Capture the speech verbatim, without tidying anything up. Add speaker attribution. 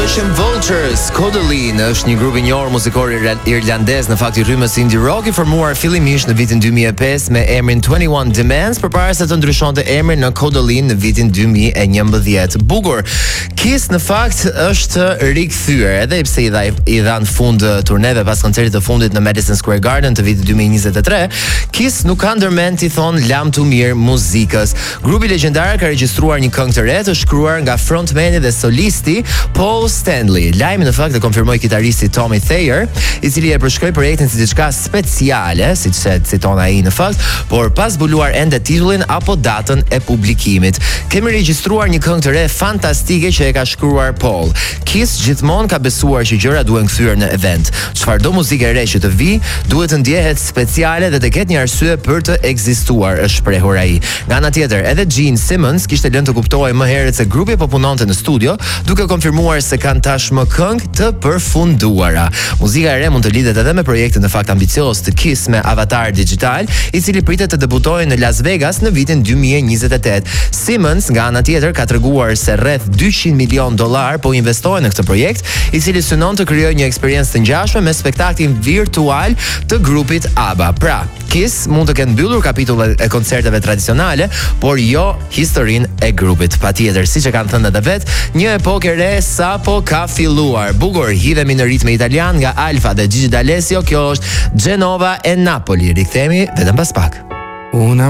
Speaker 1: Ishin Vultures, Kodaline është një grup i njohur muzikor irlandez, në fakt i rrymës indie rock, i formuar fillimisht në vitin dy mijë e pesë me emrin twenty one Demands, përpara se të ndryshonte emrin në Kodaline në vitin dy mijë e njëmbëdhjetë. Bukur. Kiss në fakt është rikthyer, edhe pse i dha i dhan fund turneve pas koncertit të fundit në Madison Square Garden të vitit dy mijë e njëzet e tre. Kiss nuk ka ndërmend t'i thon lam të mirë muzikës. Grupi legjendar ka regjistruar një këngë të re të shkruar nga frontmani dhe solisti Paul Stanley. Lajmi në fakt e konfirmoi kitaristi Tommy Thayer, i cili e përshkroi projektin si diçka speciale, siç e citon ai në fakt, por pas zbuluar ende titullin apo datën e publikimit. Kemi regjistruar një këngë të re fantastike që e ka shkruar Paul. Kiss gjithmonë ka besuar që gjëra duhen kthyer në event. Çfarëdo muzikë e re që të vi, duhet të ndjehet speciale dhe të ketë një arsye për të ekzistuar, është shprehur ai. Nga ana tjetër, edhe Gene Simmons kishte lënë të kuptojë më herët se grupi po punonte në studio, duke konfirmuar se kanë tashmë këngë të përfunduara. Muzika e re mund të lidhet edhe me projektin në fakt ambicioz të Kiss me Avatar Digital, i cili pritet të debutojë në Las Vegas në vitin dy mijë e njëzet e tetë. Simmons nga ana tjetër ka treguar se rreth dyqind milion dollar po investohen në këtë projekt, i cili synon të krijojë një eksperiencë të ngjashme me spektaklin virtual të grupit ABBA. Pra, Kiss mund të ketë mbyllur kapitullet e koncerteve tradicionale, por jo historinë e grupit. Patjetër, siç e kanë thënë edhe vet, një epokë e re sapo ka filluar. Bukur, hidhemi në ritme italian nga Alfa dhe Gigi D'Alessio. Kjo është Genova e Napoli. Rikthehemi vetëm pas pak. Una